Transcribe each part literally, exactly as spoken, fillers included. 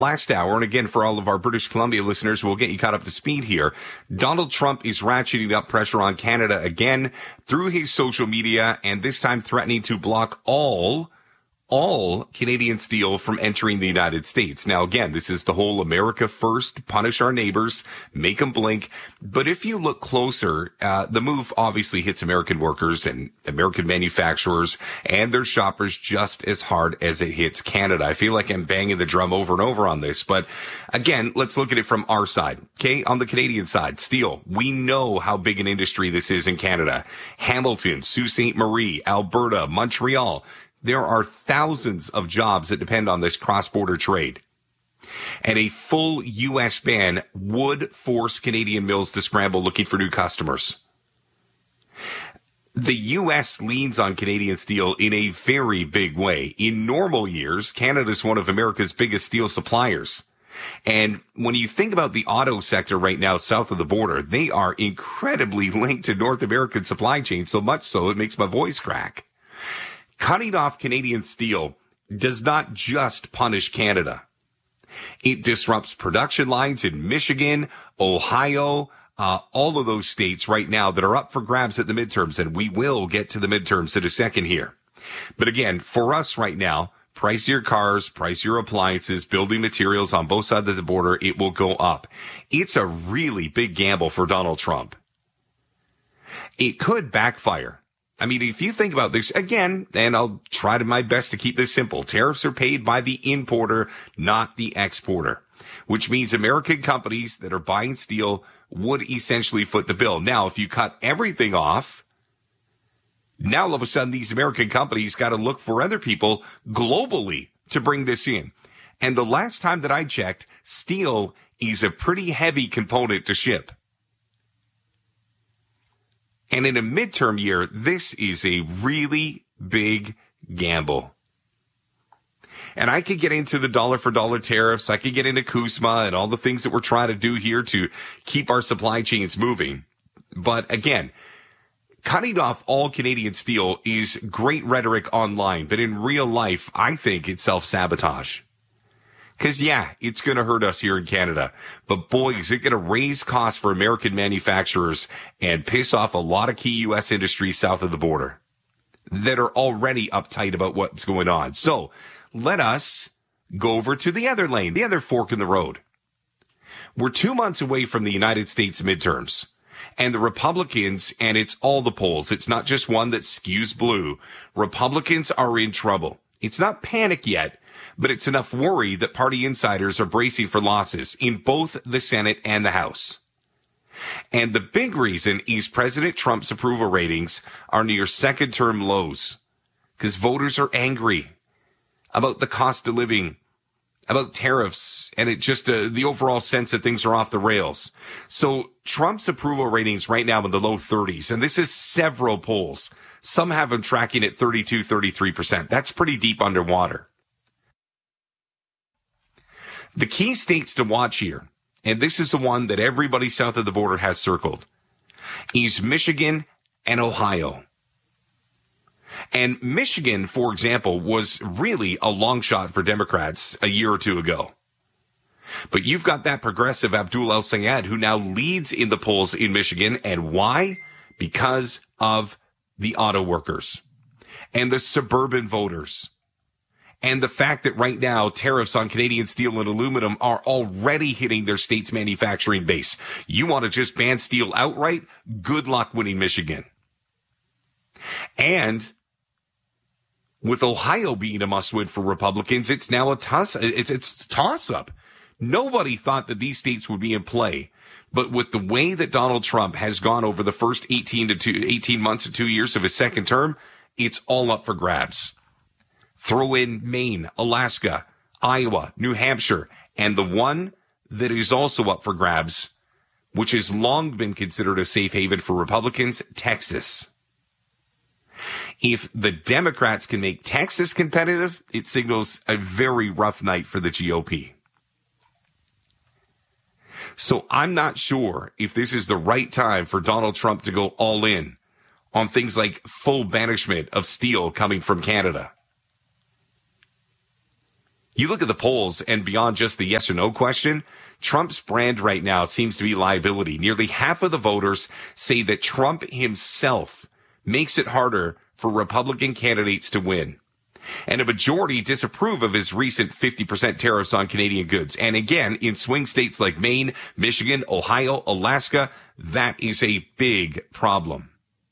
Last hour, and again, for all of our British Columbia listeners, we'll get you caught up to speed here. Donald Trump is ratcheting up pressure on Canada again through his social media, and this time threatening to block all all Canadian steel from entering the United States. Now, again, this is the whole America first, punish our neighbors, make them blink. But if you look closer, uh, the move obviously hits American workers and American manufacturers and their shoppers just as hard as it hits Canada. I feel like I'm banging the drum over and over on this. But again, let's look at it from our side. Okay, on the Canadian side, steel. We know how big an industry this is in Canada. Hamilton, Sault Ste. Marie, Alberta, Montreal. There are thousands of jobs that depend on this cross-border trade. And a full U S ban would force Canadian mills to scramble looking for new customers. The U S leans on Canadian steel in a very big way. In normal years, Canada is one of America's biggest steel suppliers. And when you think about the auto sector right now south of the border, they are incredibly linked to North American supply chains, so much so it makes my voice crack. Cutting off Canadian steel does not just punish Canada. It disrupts production lines in Michigan, Ohio, uh, all of those states right now that are up for grabs at the midterms, and we will get to the midterms in a second here. But again, for us right now, price your cars, price your appliances, building materials on both sides of the border, it will go up. It's a really big gamble for Donald Trump. It could backfire. I mean, if you think about this, again, and I'll try to my best to keep this simple, tariffs are paid by the importer, not the exporter, which means American companies that are buying steel would essentially foot the bill. Now, if you cut everything off, now all of a sudden these American companies got to look for other people globally to bring this in. And the last time that I checked, steel is a pretty heavy component to ship. And in a midterm year, this is a really big gamble. And I could get into the dollar for dollar tariffs. I could get into CUSMA and all the things that we're trying to do here to keep our supply chains moving. But again, cutting off all Canadian steel is great rhetoric online. But in real life, I think it's self-sabotage. Because, yeah, it's going to hurt us here in Canada. But, boy, is it going to raise costs for American manufacturers and piss off a lot of key U S industries south of the border that are already uptight about what's going on. So let us go over to the other lane, the other fork in the road. We're two months away from the United States midterms. And the Republicans, and it's all the polls, it's not just one that skews blue. Republicans are in trouble. It's not panic yet, but it's enough worry that party insiders are bracing for losses in both the Senate and the House. And the big reason is President Trump's approval ratings are near second-term lows because voters are angry about the cost of living, about tariffs, and it just uh, the overall sense that things are off the rails. So Trump's approval ratings right now in the low thirties, and this is several polls. Some have him tracking at thirty-two, thirty-three percent. That's pretty deep underwater. The key states to watch here, and this is the one that everybody south of the border has circled, is Michigan and Ohio. And Michigan, for example, was really a long shot for Democrats a year or two ago. But you've got that progressive Abdul El-Sayed who now leads in the polls in Michigan. And why? Because of the auto workers and the suburban voters. And the fact that right now tariffs on Canadian steel and aluminum are already hitting their state's manufacturing base. You want to just ban steel outright? Good luck winning Michigan. And with Ohio being a must-win for Republicans, it's now a toss. It's it's toss-up. Nobody thought that these states would be in play. But with the way that Donald Trump has gone over the first eighteen to two, eighteen months to two years of his second term, it's all up for grabs. Throw in Maine, Alaska, Iowa, New Hampshire, and the one that is also up for grabs, which has long been considered a safe haven for Republicans, Texas. If the Democrats can make Texas competitive, it signals a very rough night for the G O P. So I'm not sure if this is the right time for Donald Trump to go all in on things like full banishment of steel coming from Canada. You look at the polls, and beyond just the yes or no question, Trump's brand right now seems to be liability. Nearly half of the voters say that Trump himself makes it harder for Republican candidates to win. And a majority disapprove of his recent fifty percent tariffs on Canadian goods. And again, in swing states like Maine, Michigan, Ohio, Alaska, that is a big problem.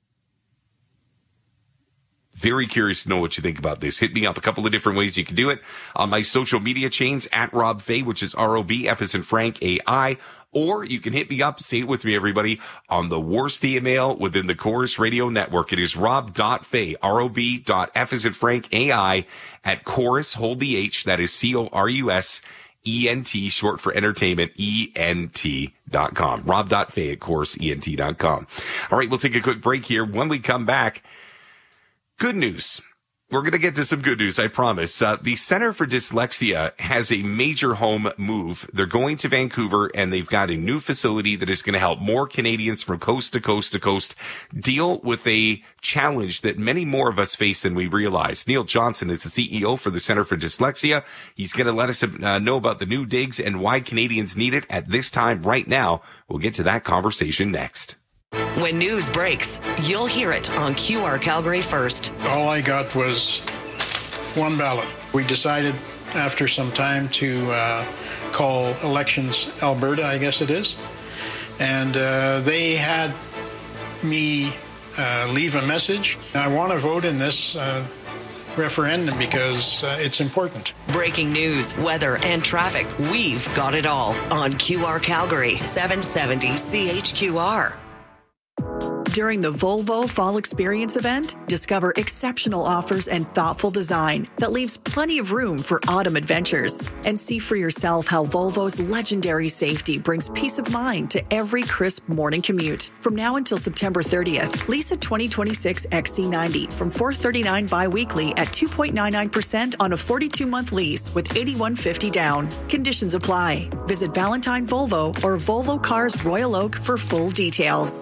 Very curious to know what you think about this. Hit me up a couple of different ways you can do it on my social media chains at Rob Fay, which is R O B, F as in Frank, A I. Or you can hit me up, say it with me, everybody, on the worst email within the Chorus Radio Network. It is rob.fay, R O B dot F as in Frank, A I, at Chorus, hold the H, that is C O R U S, E N T, short for entertainment, E N T dot com. rob.fay at Chorus, E N T dot com. All right, we'll take a quick break here. When we come back, good news. We're going to get to some good news, I promise. Uh, the Center for Dyslexia has a major home move. They're going to Vancouver, and they've got a new facility that is going to help more Canadians from coast to coast to coast deal with a challenge that many more of us face than we realize. Neil Johnson is the C E O for the Center for Dyslexia. He's going to let us uh, know about the new digs and why Canadians need it at this time right now. We'll get to that conversation next. When news breaks, you'll hear it on Q R Calgary first. All I got was one ballot. We decided after some time to uh, call Elections Alberta, I guess it is. And uh, they had me uh, leave a message. I want to vote in this uh, referendum because uh, it's important. Breaking news, weather, and traffic. We've got it all on Q R Calgary, seven seventy C H Q R. During the Volvo Fall Experience event, discover exceptional offers and thoughtful design that leaves plenty of room for autumn adventures. And see for yourself how Volvo's legendary safety brings peace of mind to every crisp morning commute. From now until September thirtieth, lease a twenty twenty-six X C ninety from four hundred thirty-nine dollars bi-weekly at two point nine nine percent on a forty-two month lease with eighty-one fifty down. Conditions apply. Visit Valentine Volvo or Volvo Cars Royal Oak for full details.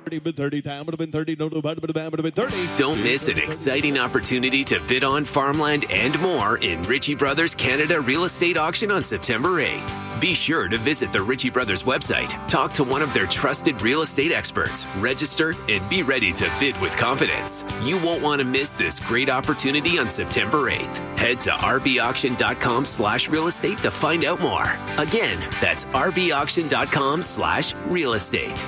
Don't miss an exciting opportunity to bid on farmland and more in Ritchie Brothers Canada Real Estate Auction on September eighth. Be sure to visit the Ritchie Brothers website, talk to one of their trusted real estate experts, register, and be ready to bid with confidence. You won't want to miss this great opportunity on September eighth. Head to rbauction.com slash real estate to find out more. Again, that's rbauction.com slash real estate.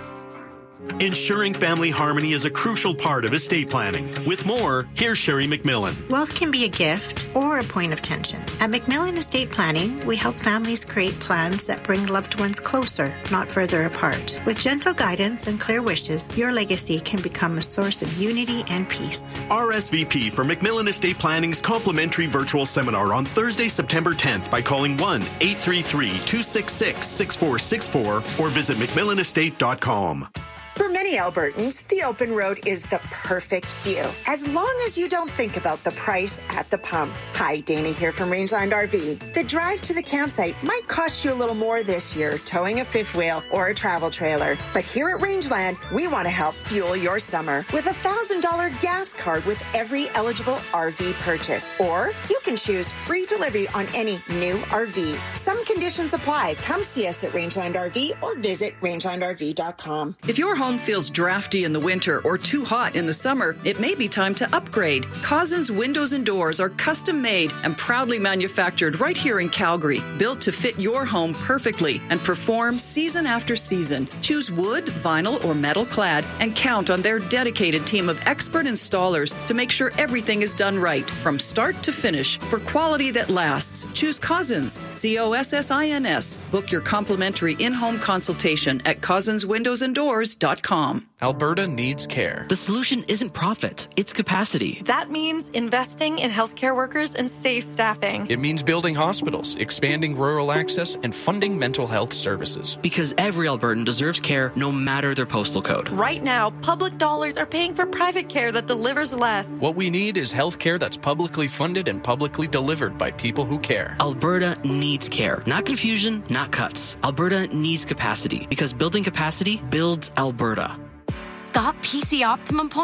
Ensuring family harmony is a crucial part of estate planning. With more, here's Sherry McMillan. Wealth can be a gift or a point of tension. At McMillan Estate Planning, we help families create plans that bring loved ones closer, not further apart. With gentle guidance and clear wishes, your legacy can become a source of unity and peace. R S V P for McMillan Estate Planning's complimentary virtual seminar on Thursday, September tenth by calling one eight three three, two six six, six four six four or visit mcmillan estate dot com. For many Albertans, the open road is the perfect view, as long as you don't think about the price at the pump. Hi, Dana here from Rangeland R V. The drive to the campsite might cost you a little more this year, towing a fifth wheel or a travel trailer. But here at Rangeland, we want to help fuel your summer with a one thousand dollars gas card with every eligible R V purchase. Or you can choose free delivery on any new R V. Some conditions apply. Come see us at Rangeland R V or visit rangeland r v dot com. If your home feels drafty in the winter or too hot in the summer, it may be time to upgrade. Cousins Windows and Doors are custom made and proudly manufactured right here in Calgary, built to fit your home perfectly and perform season after season. Choose wood, vinyl, or metal clad and count on their dedicated team of expert installers to make sure everything is done right from start to finish for quality that lasts. Choose Cousins, C O S S I N S. Book your complimentary in-home consultation at cousins windows and doors dot com. Alberta needs care. The solution isn't profit, it's capacity. That means investing in healthcare workers and safe staffing. It means building hospitals, expanding rural access, and funding mental health services. Because every Albertan deserves care no matter their postal code. Right now, public dollars are paying for private care that delivers less. What we need is health care that's publicly funded and publicly delivered by people who care. Alberta needs care. Not confusion, not cuts. Alberta needs capacity because building capacity builds Alberta. Got P C Optimum points?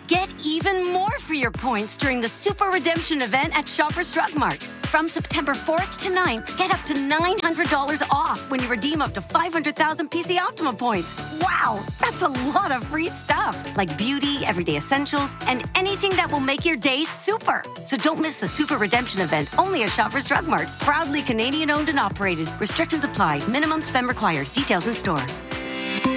Get even more for your points during the Super Redemption event at Shoppers Drug Mart. From September fourth to ninth, get up to nine hundred dollars off when you redeem up to five hundred thousand P C Optima points. Wow, that's a lot of free stuff, like beauty, everyday essentials, and anything that will make your day super. So don't miss the Super Redemption event only at Shoppers Drug Mart. Proudly Canadian owned and operated. Restrictions apply. Minimum spend required. Details in store.